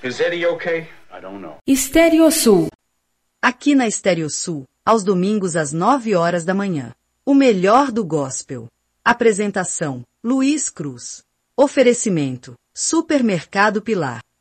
Is Eddie okay? I don't know. Estéreo Sul. Aqui na Estéreo Sul, aos domingos às 9 horas da manhã. O melhor do gospel. Apresentação: Luiz Cruz. Oferecimento: Supermercado Pilar.